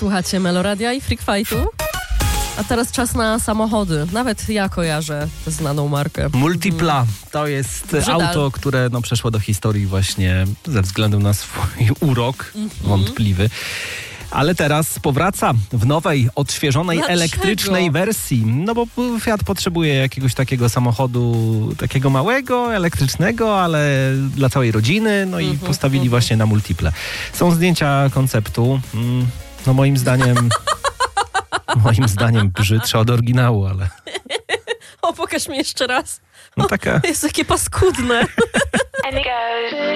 Słuchacie Meloradia i Freak Fightu. A teraz czas na samochody. Nawet ja kojarzę tę znaną markę. Multipla to jest auto, które przeszło do historii właśnie ze względu na swój urok wątpliwy. Ale teraz powraca w nowej, odświeżonej, elektrycznej wersji. No bo Fiat potrzebuje jakiegoś takiego samochodu, takiego małego, elektrycznego, ale dla całej rodziny. No i postawili właśnie na Multiple. Są zdjęcia konceptu. No moim zdaniem brzydsze od oryginału, ale... O, pokaż mi jeszcze raz. No taka... Jest takie paskudne.